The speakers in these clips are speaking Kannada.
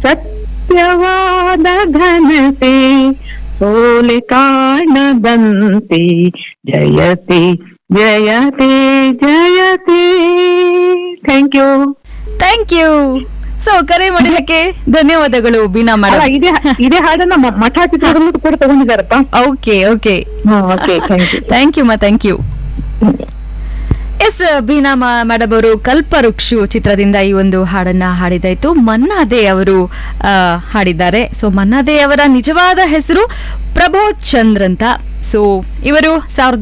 ಸತ್ಯವಾದ ಘನತೆ ಸೋಲೆ ಕಾಣದಂತೆ ಜಯತೆ ಜಯತೆ ಜಯತೆ. Thank you. Thank you. So ಕರೆ ಮಾಡಿದಕ್ಕೆ ಧನ್ಯವಾದಗಳು ಬೀನಾ ಅಲ್ಲ, ಮೇಡಮ್. ಇದೇ ಹಾಡನ್ನ ಮಠ ಚಿತ್ರದಲ್ಲೂ ಕೂಡ ತಗೊಂಡಿದ್ದಾರಪ್ಪ. Okay okay, okay, thank you. Thank you thank you. S, Beena madam ಅವರು ಕಲ್ಪವೃಕ್ಷು ಚಿತ್ರದಿಂದ ಈ ಒಂದು ಹಾಡನ್ನ ಹಾಡಿದಾಯ್ತು. ಮನ್ನಾದೆ ಅವರು ಹಾಡಿದ್ದಾರೆ. ಸೊ ಮನ್ನಾದೆ ಅವರ ನಿಜವಾದ ಹೆಸರು ಪ್ರಬೋಧ್ ಚಂದ್ರ ಅಂತ. ಸೊ ಇವರು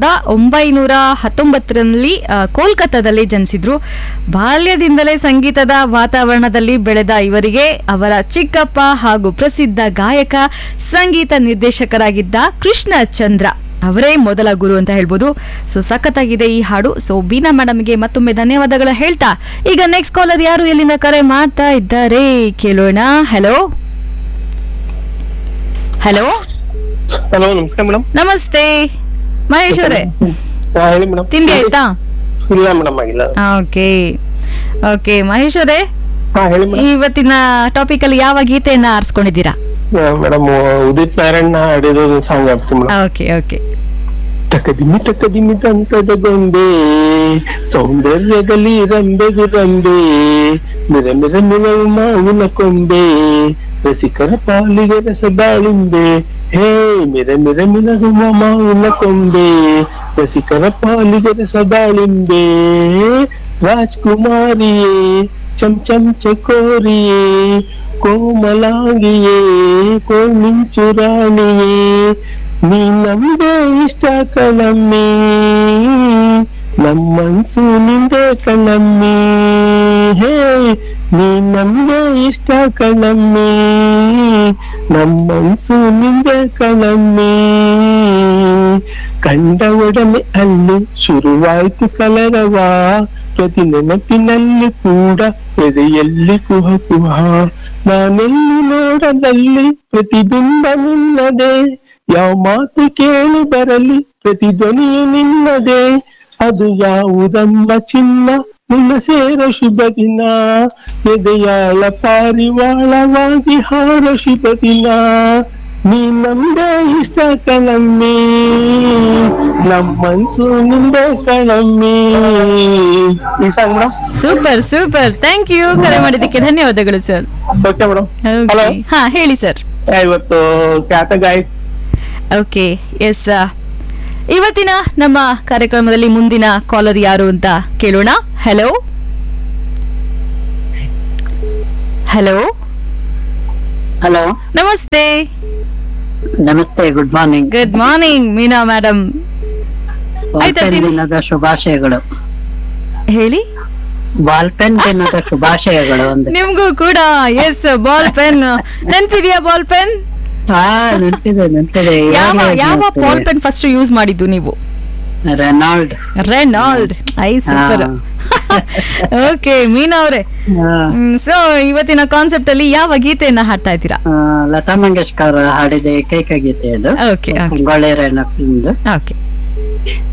1919ರಲ್ಲಿ ಕೋಲ್ಕತ್ತಾದಲ್ಲಿ ಜನಿಸಿದ್ರು. ಬಾಲ್ಯದಿಂದಲೇ ಸಂಗೀತದ ವಾತಾವರಣದಲ್ಲಿ ಬೆಳೆದ ಇವರಿಗೆ ಅವರ ಚಿಕ್ಕಪ್ಪ ಹಾಗೂ ಪ್ರಸಿದ್ಧ ಗಾಯಕ ಸಂಗೀತ ನಿರ್ದೇಶಕರಾಗಿದ್ದ ಕೃಷ್ಣ ಚಂದ್ರ ಅವರೇ ಮೊದಲ ಗುರು ಅಂತ ಹೇಳ್ಬೋದು. ಸೊ ಸಖತ್ತಾಗಿದೆ ಈ ಹಾಡು. ಸೊ ಬೀನಾ ಮೇಡಮ್ಗೆ ಮತ್ತೊಮ್ಮೆ ಧನ್ಯವಾದಗಳು ಹೇಳ್ತಾ, ಈಗ ನೆಕ್ಸ್ಟ್ ಕಾಲರ್ ಯಾರು ಎಲ್ಲಿಂದ ಕರೆ ಮಾಡ್ತಾ ಇದ್ದಾರೆ ಕೇಳೋಣ. ಹಲೋ ಹಲೋ ಹಲೋ, ನಮಸ್ಕಾರ ಮೇಡಮ್. ನಮಸ್ತೆ ಮಹೇಶ್ ಅವರೇ, ಹೇಳಿ ಮೇಡಮ್. ತಿಂಡಿ ಆಯ್ತಾ? ಇಲ್ಲ ಮೇಡಮ್, ಆಗಿಲ್ಲ. ಓಕೆ ಓಕೆ ಮಹೇಶ್ ಅವರೇ, ಹೇಳಿ ಮೇಡಮ್. ಇವತ್ತಿನ ಟಾಪಿಕ್ ಅಲ್ಲಿ ಯಾವ ಗೀತೆಯನ್ನ ಆರಿಸ್ಕೊಂಡಿದ್ದೀರಾ? ಮೇಡಮ್, ಉದಿತ್ ನಾರಾಯಣ್ ಹಾಡಿರೋ ಸಾಂಗ್ ಆಗ್ತೀನಿ ಮೇಡಮ್. Okay okay. ಟಕದಿಮಿ ದಂತದ ಗೊಂಬೆ, ಸೌಂದರ್ಯದಲ್ಲಿ ರಂಬೆಗು ರಂಬೆ, ಮಿರ ಮಿರ ಮಿರವು ಮಾವಿನ ಕೊಂಬೆ, ರಸಿಕರ ಪಾಲಿಗೆ ರಸದಾಳಿಂಬೆ. ಹೇ ಮಿರ ಮಿರ ಮಿರವು ಮಾವಿನ ಕೊಂಬೆ, ರಸಿಕರ ಪಾಲಿಗೆ ರಸದಾಳಿಂಬೆ. ರಾಜ್ಕುಮಾರಿಯೇ ಚಮ್ ಚಮ್ ಚಕೋರಿಯೇ, ಕೋಮಲಾಂಗಿಯೇ ಕೋಮಿಂಚು ರಾಣಿಯೇ, ನೀ ನಮ್ದೇ ಇಷ್ಟ ಕಣಮ್ಮಿ, ನಮ್ಮನ್ಸು ನಿಂದೆ ಕಣಮ್ಮಿ. ಹೇ ನೀ ನಮ್ದೇ ಇಷ್ಟ ಕಣಮ್ಮಿ, ನಮ್ಮನ್ಸು ನಿಂದೆ ಕಣಮ್ಮಿ. ಕಂಡ ಒಡನೆ ಅಲ್ಲಿ ಶುರುವಾಯ್ತು ಕಲರವ, ಪ್ರತಿ ನೆನಪಿನಲ್ಲಿ ಕೂಡ ಎದೆಯಲ್ಲಿ ಕುಹ ಕುಹ. ನಾನೆಲ್ಲಿ ನೋಡದಲ್ಲಿ ಪ್ರತಿಬಿಂಬ ನಿನ್ನದೆ, ಯಾವ ಮಾತು ಕೇಳಿ ಬರಲಿ ಪ್ರತಿ ಧ್ವನಿಯು ನಿನ್ನದೆ. ಅದು ಯಾವುದಮ್ಮ ಚಿನ್ನ ನಿನ್ನ ಸೇರ ಶುಭ ದಿನ, ಎದೆಯಾಳ ಪಾರಿವಾಳವಾಗಿ ಹಾರ ಶುಭ ದಿನ. ನೀ ನಮ್ದೇ ಇಷ್ಟ ಕಣಮ್ಮಿ, ನಮ್ಮನ್ಸು ನಿಂದೆ ಕಣಮ್ಮಿ. ಈ song madam. Super super, thank you. ಕರೆ ಮಾಡಿದ್ದಕ್ಕೆ ಧನ್ಯವಾದಗಳು ಸರ್. Okay madam. ಹಲೋ. ಹಾ ಹೇಳಿ ಸರ್. ಇವತ್ತು ಖ್ಯಾತ ಗಾಯಕ. ಓಕೆ ಎಸ್, ಇವತ್ತಿನ ನಮ್ಮ ಕಾರ್ಯಕ್ರಮದಲ್ಲಿ ಮುಂದಿನ ಕಾಲರ್ ಯಾರು ಅಂತ ಕೇಳೋಣ. ಹಲೋ ಹಲೋ ಹಲೋ, ನಮಸ್ತೆ. ನಮಸ್ತೆ, ಗುಡ್ ಮಾರ್ನಿಂಗ್. ಗುಡ್ ಮಾರ್ನಿಂಗ್ ಮೀನಾ ಮೇಡಮ್. ಆಯ್ತಾ ತಿಂಡಿ? ದಿನದ ಶುಭಾಶಯಗಳು. ಹೇಳಿ. ಬಾಲ್ ಪೆನ್ ದಿನದ ಶುಭಾಶಯಗಳು ಅಂದ್ರೆ. ನಿಮ್ಗೂ ಕೂಡ. S, ball pen ನೆನ್ಪಿದ್ಯಾ? Ball pen ನೆನಪಿದೆ. ಯಾವ ಬಾಲ್ ಪೆನ್ ಫಸ್ಟ್ ಯೂಸ್ ಮಾಡಿದ್ದು ನೀವು? ರೆನಾಲ್ಡ್. I super. ಓಕೆ ಮೀನಾ ಅವರೇ, ಸೊ ಇವತ್ತಿನ ಕಾನ್ಸೆಪ್ಟ್ ಅಲ್ಲಿ ಯಾವ ಗೀತೆಯನ್ನ ಹಾಡ್ತಾ ಇದ್ದೀರಾ? ಲತಾ ಮಂಗೇಶ್ಕರ್ ಹಾಡಿದ ಏಕೈಕ ಗೀತೆ ಅದು. ಓಕೆ ಸಂಗೊಳ್ಳಿ ರಾಯಣ್ಣ. ಓಕೆ.